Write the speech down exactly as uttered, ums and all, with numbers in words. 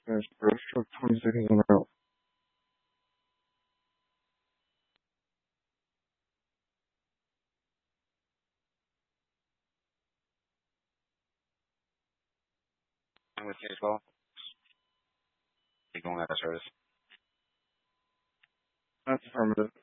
Yes, first for twenty seconds in a row. I'm with you as well. You're going out of service. That's affirmative.